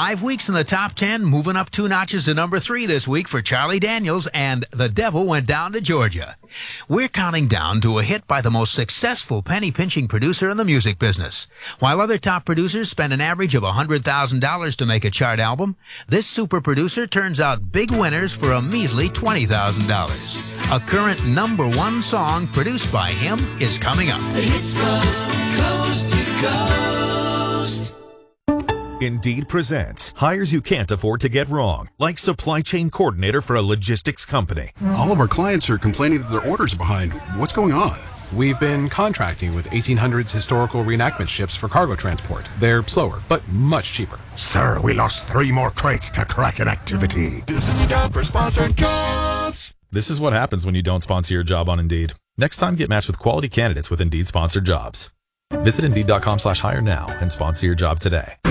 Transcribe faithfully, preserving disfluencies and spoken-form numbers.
Five weeks in the top ten, moving up two notches to number three this week for Charlie Daniels and The Devil Went Down to Georgia. We're counting down to a hit by the most successful penny-pinching producer in the music business. While other top producers spend an average of one hundred thousand dollars to make a chart album, this super producer turns out big winners for a measly twenty thousand dollars. A current number one song produced by him is coming up. The hits from coast to coast. Indeed presents hires you can't afford to get wrong, like supply chain coordinator for a logistics company. All of our clients are complaining that their orders are behind. What's going on? We've been contracting with eighteen hundreds historical reenactment ships for cargo transport. They're slower, but much cheaper. Sir, we lost three more crates to Kraken activity. This is a job for sponsored jobs. This is what happens when you don't sponsor your job on Indeed. Next time, get matched with quality candidates with Indeed sponsored jobs. Visit Indeed.com slash hire now and sponsor your job today.